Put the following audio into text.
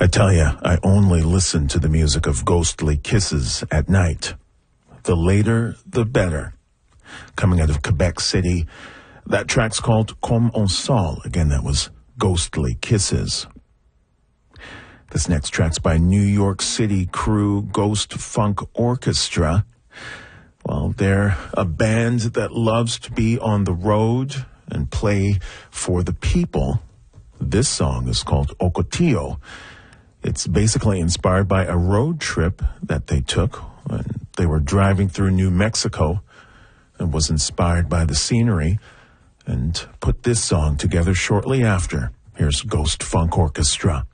I tell you, I only listen to the music of Ghostly Kisses at night. The later, the better. Coming out of Quebec City, that track's called Comme un sol. Again, that was Ghostly Kisses. This next track's by New York City crew Ghost Funk Orchestra. Well, they're a band that loves to be on the road and play for the people. This song is called Ocotillo. It's basically inspired by a road trip that they took when they were driving through New Mexico, and was inspired by the scenery, and put this song together shortly after. Here's Ghost Funk Orchestra.